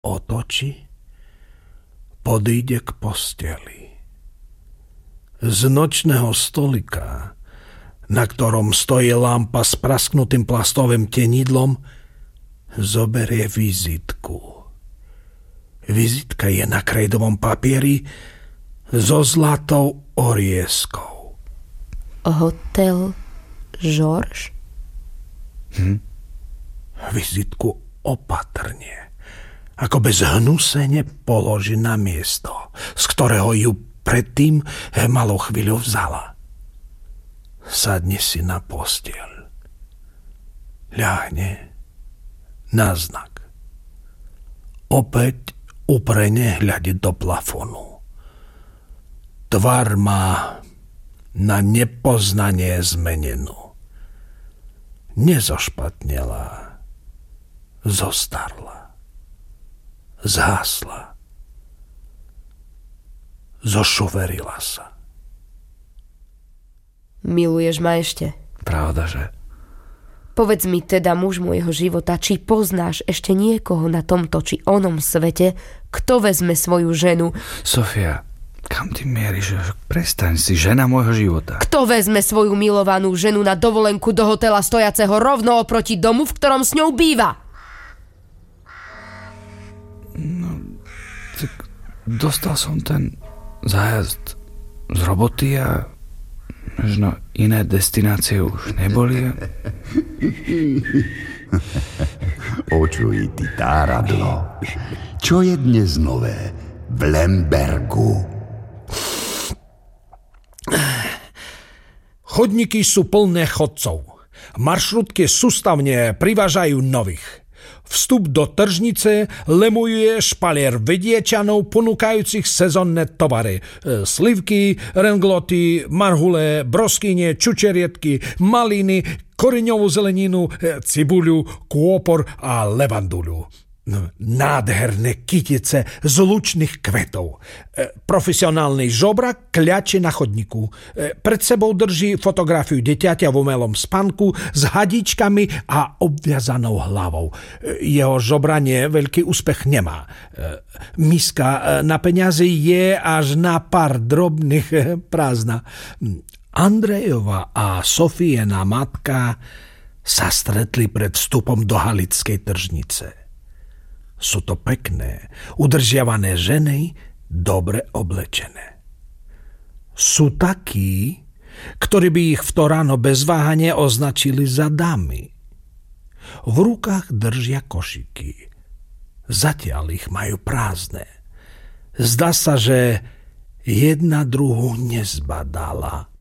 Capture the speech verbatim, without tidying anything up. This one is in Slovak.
otočí, podíde k posteli. Z nočného stolika, na ktorom stojí lampa s prasknutým plastovým tenidlom, zoberie vizitku. Vizitka je na krejdovom papieri so zlatou orieskou. Hotel Georges? Hm? Vizitku opatrne, ako bez hnusene položí na miesto, z ktorého ju predtým malou chvíľu vzala. Sadne si na posteľ. Ľahne na znak. Opäť uprene hľadí do plafonu. Tvár má na nepoznanie zmenenú. Nezošpatnela, zostarla, zhasla, zošuverila sa. Miluješ ma ešte? Pravda, že? Povedz mi teda, muž môjho života, či poznáš ešte niekoho na tomto či onom svete, kto vezme svoju ženu? Sofia, kam ty mieríš? Prestaň, si žena môjho života. Kto vezme svoju milovanú ženu na dovolenku do hotela stojaceho rovno oproti domu, v ktorom s ňou býva? No, tak dostal som ten zájazd z roboty a možno iné destinácie už neboli. Počuj, ty táradlo. Čo je dnes nové v Lembergu? Chodníky sú plné chodcov. Maršrutky sústavne privážajú nových. Vstup do tržnice lemuje špalier Vidiečanov ponúkajúcich sezónne tovary. Slivky, rengloty, marhule, broskyne, čučerietky, maliny, koriňovú zeleninu, cibuľu, kôpor a levanduľu. Nádherné kytice z lučných kvetov. Profesionálny žobrak kľače na chodníku. Pred sebou drží fotografiu deťaťa v umelom spánku s hadičkami a obviazanou hlavou. Jeho žobranie veľký úspech nemá. Miska na peniaze je až na pár drobných prázdna. Andrejova a Sofiena matka sa stretli pred vstupom do halickej tržnice. Sú to pekné, udržiavané ženy, dobre oblečené. Sú takí, ktorí by ich v to ráno bez váhania označili za dámy. V rukách držia košiky. Zatiaľ ich majú prázdne. Zdá sa, že jedna druhu nezbadala.